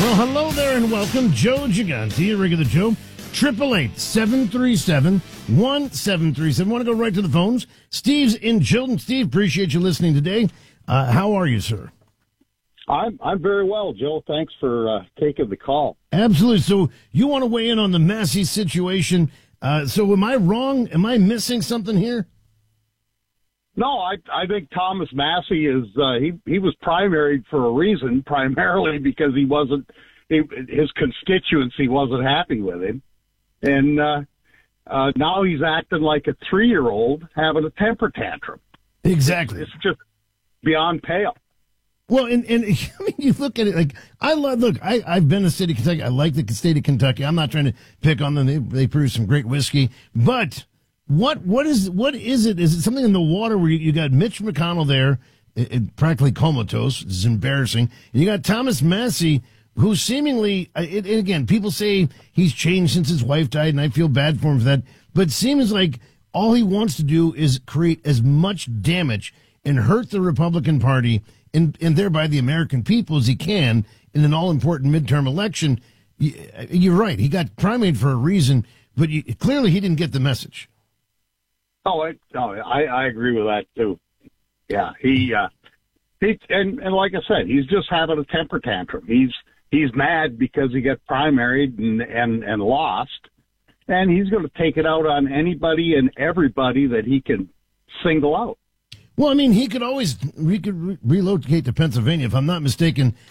Well, hello there and welcome. Joe Gigante, regular Joe. 888-737-1737. Want to go right to the phones? Steve's in Chilton. Steve, appreciate you listening today. How are you, sir? I'm very well, Joe. Thanks for taking the call. Absolutely. So you want to weigh in on the Massey situation. So am I wrong? Am I missing something here? No, I think Thomas Massey is he was primaried for a reason, primarily because his constituency wasn't happy with him, and now he's acting like a 3-year-old having a temper tantrum. Exactly. It's just beyond pale. Well, and I mean, you look at it like I've been to the state of Kentucky. I like the state of Kentucky. I'm not trying to pick on them. They produce some great whiskey, but what is it? Is it something in the water where you got Mitch McConnell there, practically comatose? This is embarrassing. And you got Thomas Massey, who seemingly, and again, people say he's changed since his wife died, and I feel bad for him for that. But it seems like all he wants to do is create as much damage and hurt the Republican Party and thereby the American people as he can in an all-important midterm election. You're right. He got primaried for a reason, but clearly he didn't get the message. I agree with that too. Yeah, he and like I said, he's just having a temper tantrum. He's mad because he got primaried and lost, and he's going to take it out on anybody and everybody that he can single out. Well, I mean, he could relocate to Pennsylvania. If I'm not mistaken,